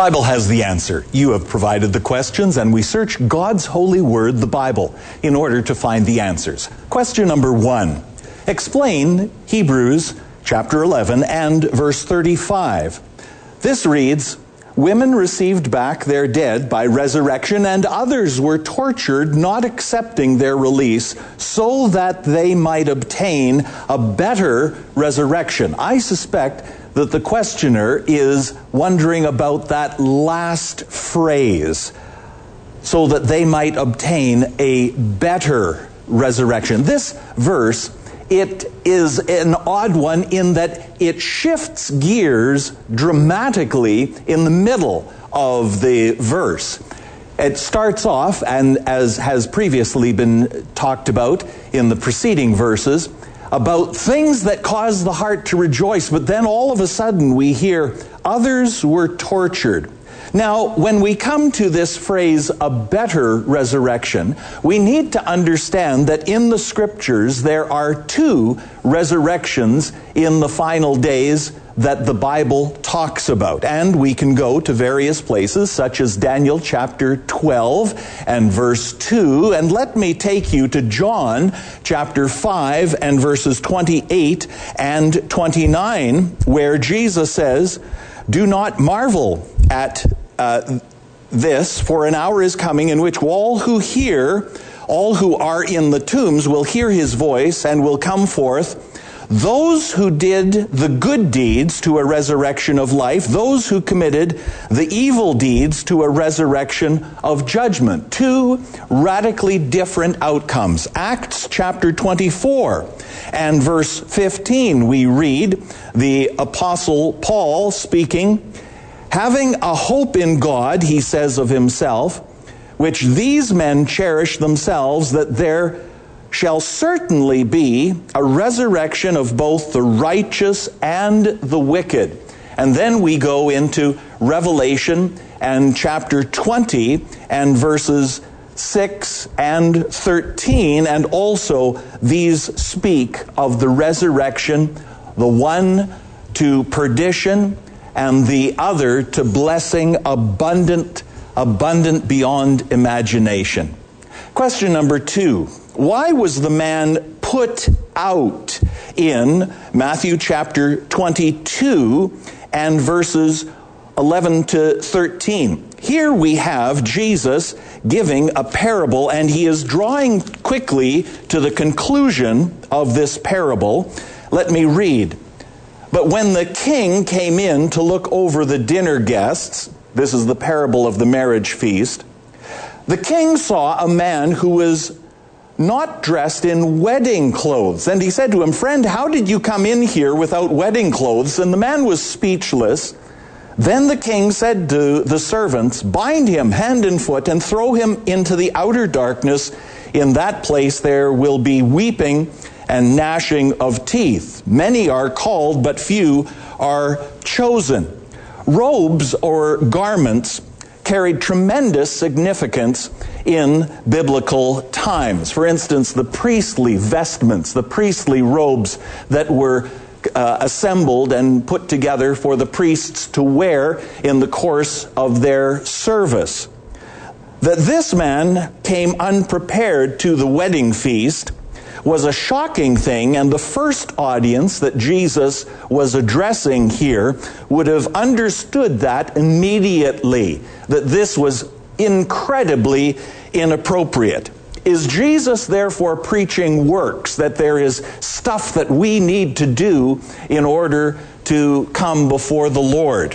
Bible has the answer. You have provided the questions, and we search God's holy word, the Bible, in order to find the answers. Question number 1. Explain Hebrews chapter 11 and verse 35. This reads, "Women received back their dead by resurrection, and others were tortured, not accepting their release, so that they might obtain a better resurrection." I suspect that the questioner is wondering about that last phrase, so that they might obtain a better resurrection. This verse, it is an odd one in that it shifts gears dramatically in the middle of the verse. It starts off, and as has previously been talked about in the preceding verses, about things that cause the heart to rejoice, but then all of a sudden we hear, others were tortured. Now, when we come to this phrase, a better resurrection, we need to understand that in the scriptures there are two resurrections in the final days that the Bible talks about. And we can go to various places, such as Daniel chapter 12 and verse 2. And let me take you to John chapter 5 and verses 28 and 29, where Jesus says, "Do not marvel at this, for an hour is coming in which all who are in the tombs will hear his voice and will come forth. Those who did the good deeds to a resurrection of life, those who committed the evil deeds to a resurrection of judgment." Two radically different outcomes. Acts chapter 24 and verse 15, we read the Apostle Paul speaking, "Having a hope in God," he says of himself, "which these men cherish themselves, that there shall certainly be a resurrection of both the righteous and the wicked." And then we go into Revelation and chapter 20 and verses 6 and 13, and also these speak of the resurrection, the one to perdition and the other to blessing abundant beyond imagination. Question number 2. Why was the man put out in Matthew chapter 22 and verses 11 to 13? Here we have Jesus giving a parable, and he is drawing quickly to the conclusion of this parable. Let me read. "But when the king came in to look over the dinner guests," this is the parable of the marriage feast, "the king saw a man who was not dressed in wedding clothes. And he said to him, 'Friend, how did you come in here without wedding clothes?' And the man was speechless. Then the king said to the servants, 'Bind him hand and foot and throw him into the outer darkness. In that place there will be weeping and gnashing of teeth. Many are called, but few are chosen.'" Robes or garments carried tremendous significance in biblical times. For instance, the priestly vestments, the priestly robes that were assembled and put together for the priests to wear in the course of their service. That this man came unprepared to the wedding feast was a shocking thing, and the first audience that Jesus was addressing here would have understood that immediately, that this was incredibly inappropriate. Is Jesus therefore preaching works, that there is stuff that we need to do in order to come before the Lord?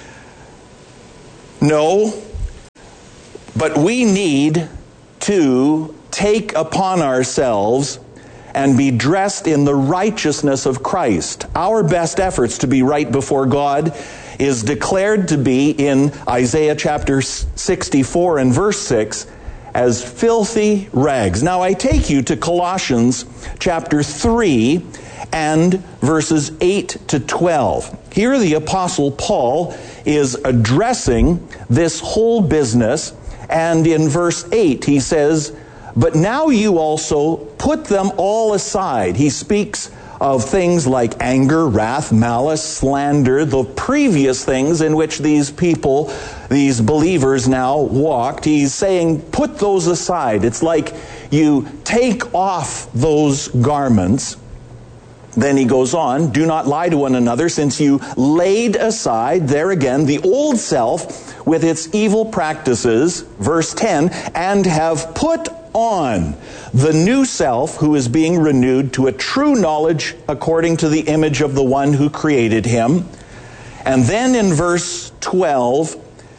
No, but we need to take upon ourselves and be dressed in the righteousness of Christ. Our best efforts to be right before God is declared to be in Isaiah chapter 64 and verse 6 as filthy rags. Now I take you to Colossians chapter 3 and verses 8 to 12. Here the Apostle Paul is addressing this whole business, and in verse 8 he says, "But now you also put them all aside." He speaks of things like anger, wrath, malice, slander, the previous things in which these people, these believers now walked. He's saying, put those aside. It's like you take off those garments. Then he goes on, do not lie to one another, since you laid aside, there again, the old self with its evil practices, verse 10, and have put on the new self, who is being renewed to a true knowledge according to the image of the one who created him. And then in verse 12,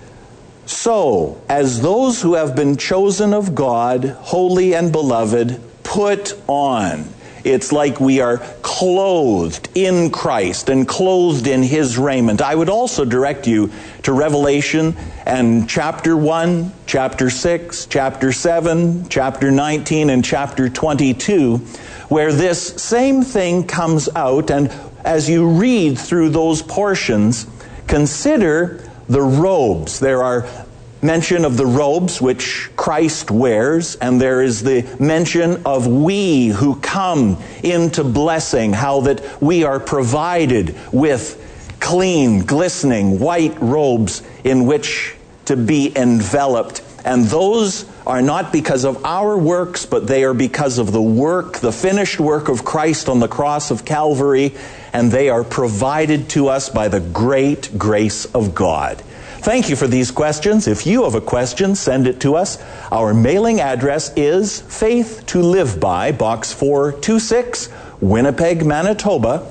so as those who have been chosen of God, holy and beloved, put on. It's like we are clothed in Christ and clothed in His raiment. I would also direct you to Revelation and chapter 1, chapter 6, chapter 7, chapter 19, and chapter 22, where this same thing comes out. And as you read through those portions, consider the robes. There are mention of the robes which Christ wears, and there is the mention of we who come into blessing, how that we are provided with clean, glistening, white robes in which to be enveloped. And those are not because of our works, but they are because of the work, the finished work of Christ on the cross of Calvary, and they are provided to us by the great grace of God. Thank you for these questions. If you have a question, send it to us. Our mailing address is Faith to Live By, Box 426, Winnipeg, Manitoba,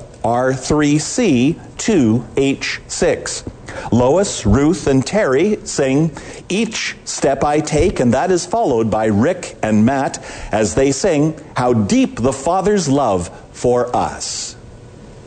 R3C 2H6. Lois, Ruth, and Terry sing Each Step I Take, and that is followed by Rick and Matt as they sing How Deep the Father's Love for Us.